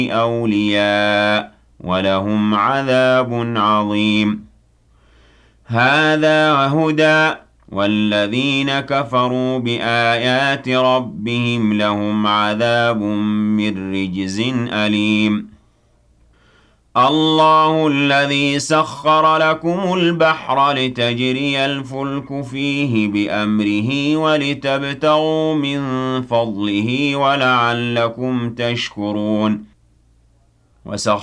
أَوْلِيَاءَ وَلَهُمْ عَذَابٌ عَظِيمٌ هَذَا هُدًى ۖ وَالَّذِينَ كَفَرُوا بِآيَاتِ رَبِّهِمْ لَهُمْ عَذَابٌ مِّن رِّجْزٍ أَلِيمٌ اللَّهُ الَّذِي سَخَّرَ لَكُمُ الْبَحْرَ لِتَجْرِيَ الْفُلْكُ فِيهِ بِأَمْرِهِ وَلِتَبْتَغُوا مِن فَضْلِهِ وَلَعَلَّكُمْ تَشْكُرُونَ